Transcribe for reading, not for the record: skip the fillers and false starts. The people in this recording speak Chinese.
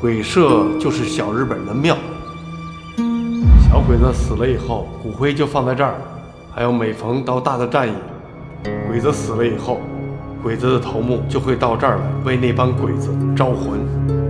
鬼社就是小日本的庙。小鬼子死了以后，骨灰就放在这儿。还有每逢到大的战役，鬼子死了以后，鬼子的头目就会到这儿来为那帮鬼子招魂。